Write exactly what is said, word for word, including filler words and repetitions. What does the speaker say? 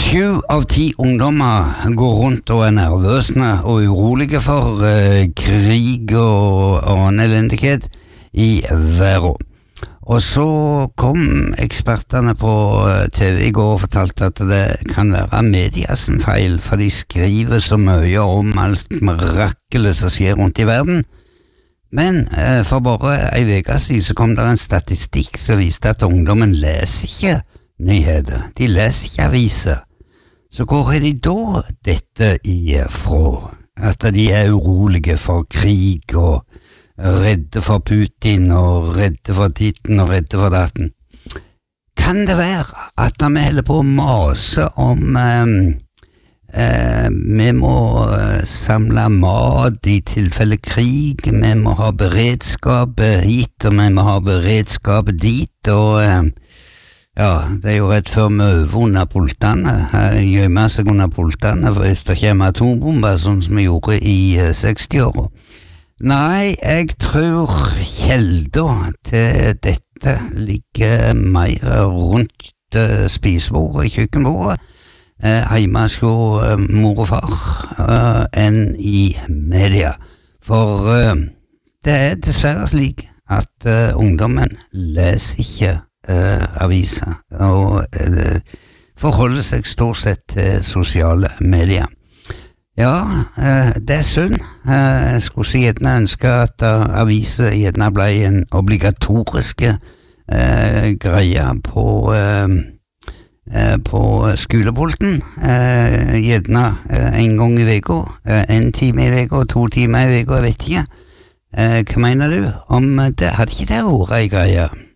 Sju av ti ungdommer går rundt og er nervøsne og urolige for eh, krig og annen elendighet i verden. Og så kom eksperterne på T V i går og fortalte at det kan være media sin feil, for de skriver så mye om alt mirakelet som skjer rundt i verden. Men eh, for bare ei uke siden så kom det en statistikk som viste at ungdommen leser ikke nyheter. De leser ikke aviser. Så hvor er de da dette ifra? At de er urolige for krig og redde for Putin og redde for titten og redde for datten? Kan det være at vi holder på å mase om eh, eh, vi må samle mat i tilfelle krig, vi må ha beredskap hit og vi må ha beredskap dit, og eh, ja, det er jo rett før vi øver under pultene, gjemmer seg under pultene hvis det kommer atombomber, sånn som vi gjorde i eh, seksti-åra. Nei, jeg tror kjelda til dette ligger mer rundt uh, spisebordet, kjøkkenbordet, uh, hjemme hos uh, mor og far, uh, enn i media. For uh, det er dessverre slik at uh, ungdommen leser ikke uh, aviser, og uh, forholder seg stort sett til sosiale medier. Ja, det er synd. Jeg skulle si gjerne ønske at aviser gjerne ble en obligatorisk eh, greie på, eh, på skolepulten. Eh, gjerne eh, en gang i veka, eh, en time i veka, to timer i veka, jeg vet ikke. Eh, hva mener du om det? Hadde ikke det vært en greie?